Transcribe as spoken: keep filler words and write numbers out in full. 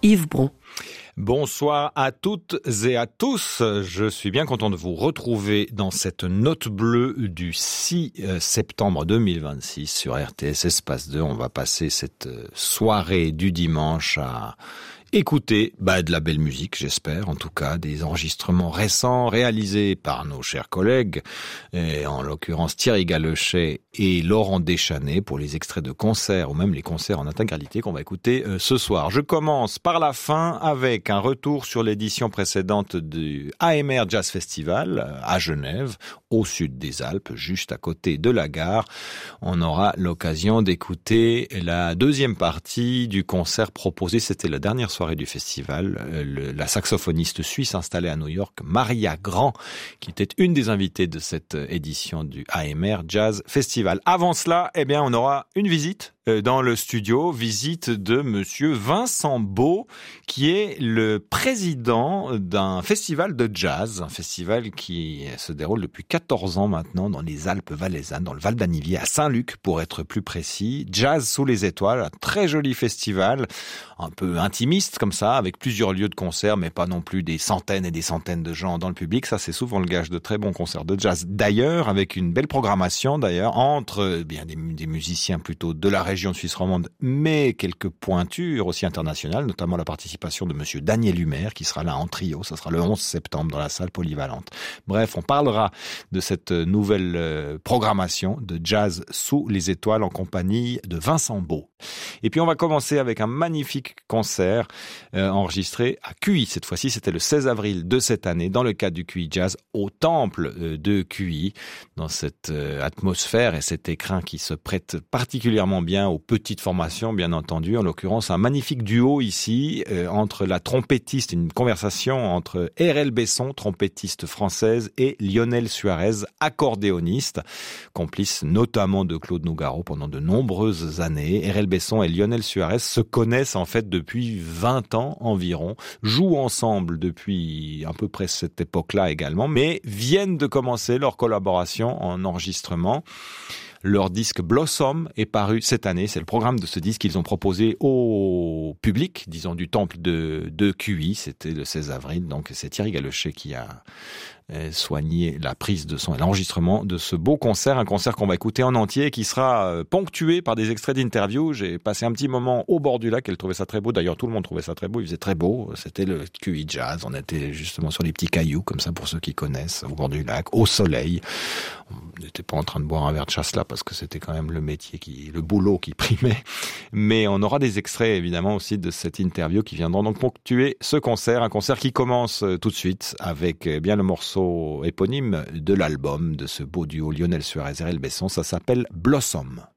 Yves Bron. Bonsoir à toutes et à tous. Je suis bien content de vous retrouver dans cette note bleue du six septembre deux mille vingt-six sur R T S Espace deux. On va passer cette soirée du dimanche à écouter bah, de la belle musique, j'espère, en tout cas, des enregistrements récents réalisés par nos chers collègues, et en l'occurrence Thierry Galechet et Laurent Deschannet pour les extraits de concerts, ou même les concerts en intégralité qu'on va écouter euh, ce soir. Je commence par la fin avec un retour sur l'édition précédente du A M R Jazz Festival à Genève, au sud des Alpes, juste à côté de la gare. On aura l'occasion d'écouter la deuxième partie du concert proposé, c'était la dernière soirée du festival, le, la saxophoniste suisse installée à New York, Maria Grand, qui était une des invitées de cette édition du A M R Jazz Festival. Avant cela, eh bien, on aura une visite dans le studio, visite de monsieur Vincent Beau, qui est le président d'un festival de jazz, un festival qui se déroule depuis quatorze ans maintenant dans les Alpes valaisannes, dans le Val d'Anniviers, à Saint-Luc pour être plus précis. Jazz sous les étoiles, un très joli festival, un peu intimiste comme ça, avec plusieurs lieux de concert, mais pas non plus des centaines et des centaines de gens dans le public. Ça, c'est souvent le gage de très bons concerts de jazz. D'ailleurs, avec une belle programmation, d'ailleurs, entre eh bien des, des musiciens plutôt de la région de Suisse romande, mais quelques pointures aussi internationales, notamment la participation de monsieur Daniel Humer, qui sera là en trio. Ça sera le onze septembre dans la salle polyvalente. Bref, on parlera de cette nouvelle programmation de jazz sous les étoiles en compagnie de Vincent Beau. Et puis on va commencer avec un magnifique concert euh, enregistré à Q I. Cette fois-ci, c'était le seize avril de cette année, dans le cadre du Q I Jazz, au temple euh, de Q I, dans cette euh, atmosphère et cet écrin qui se prête particulièrement bien aux petites formations, bien entendu. En l'occurrence, un magnifique duo ici, euh, entre la trompettiste, une conversation entre R L Besson, trompettiste française, et Lionel Suarez, accordéoniste, complice notamment de Claude Nougaro pendant de nombreuses années. R L Besson et Lionel Suarez se connaissent en fait depuis vingt ans environ, jouent ensemble depuis à peu près cette époque-là également, mais viennent de commencer leur collaboration en enregistrement. Leur disque Blossom est paru cette année. C'est le programme de ce disque qu'ils ont proposé au public, disons, du temple de, de Q I. C'était le seize avril. Donc, c'est Thierry Galechet qui a soigné la prise de son et l'enregistrement de ce beau concert. Un concert qu'on va écouter en entier, qui sera ponctué par des extraits d'interviews. J'ai passé un petit moment au bord du lac. Elle trouvait ça très beau. D'ailleurs, tout le monde trouvait ça très beau. Il faisait très beau. C'était le Q I Jazz. On était justement sur les petits cailloux, comme ça, pour ceux qui connaissent, au bord du lac, au soleil. On n'était pas en train de boire un verre de chasse là, parce que c'était quand même le métier qui, le boulot qui primait. Mais on aura des extraits, évidemment, aussi de cette interview qui viendront donc ponctuer ce concert. Un concert qui commence tout de suite avec bien le morceau éponyme de l'album de ce beau duo Lionel Suarez et R L Besson. Ça s'appelle Blossom.